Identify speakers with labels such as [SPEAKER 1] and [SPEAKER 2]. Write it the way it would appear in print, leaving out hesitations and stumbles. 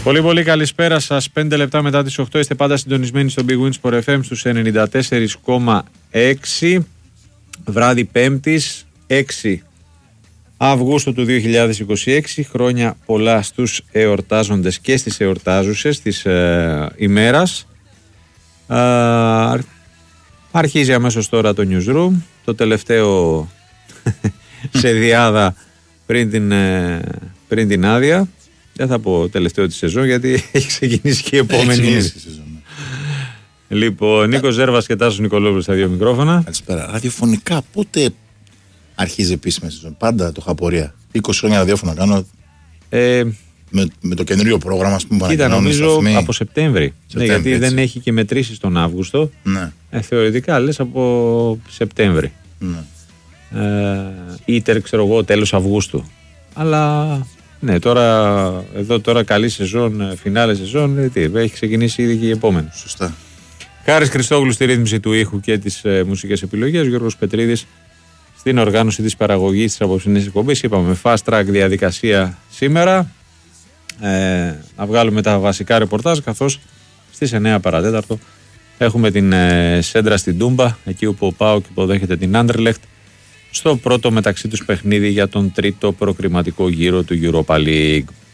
[SPEAKER 1] Πολύ πολύ καλησπέρα σας. 5 λεπτά μετά τις 8 είστε πάντα συντονισμένοι στο Big Win Sport FM στους 94,6. Βράδυ Πέμπτης 6 Αυγούστου του 2026. Χρόνια πολλά στους εορτάζοντες και στις εορτάζουσες της ημέρας. Αρχίζει αμέσως τώρα το newsroom, το τελευταίο σε διάδα πριν την άδεια. Δεν θα πω τελευταίο της σεζόν, γιατί έχει ξεκινήσει και η επόμενη. Λοιπόν, Νίκος Ζέρβας και Τάσος Νικολόπουλος στα δύο μικρόφωνα.
[SPEAKER 2] Καλησπέρα. Ραδιοφωνικά, πότε αρχίζει επίσημη σεζόν? Πάντα το είχα απορία. 20 χρόνια ραδιόφωνο κάνω. Με το καινούριο πρόγραμμα, ας πούμε.
[SPEAKER 1] Κοίτα, νομίζω από Σεπτέμβρη. Ναι, γιατί έτσι δεν έχει και μετρήσεις τον Αύγουστο.
[SPEAKER 2] Ναι.
[SPEAKER 1] Θεωρητικά λες από Σεπτέμβρη.
[SPEAKER 2] Ναι.
[SPEAKER 1] Είτε ξέρω εγώ τέλος Αυγούστου. Αλλά ναι, τώρα καλή σεζόν, φινάλε σεζόν. Έχει ξεκινήσει ήδη και η επόμενη.
[SPEAKER 2] Σωστά.
[SPEAKER 1] Χάρης Χριστόγλου στη ρύθμιση του ήχου και τις μουσικές επιλογές. Γιώργος Πετρίδης στην οργάνωση της παραγωγής της απόψινής εκπομπής. Είπαμε fast track διαδικασία σήμερα. Να βγάλουμε τα βασικά ρεπορτάζ, καθώς στις 9 παρατέταρτο έχουμε την σέντρα στην Τούμπα, εκεί όπου ο ΠΑΟΚ υποδέχεται την Άντερλεχτ στο πρώτο μεταξύ τους παιχνίδι για τον τρίτο προκριματικό γύρο του Europa League.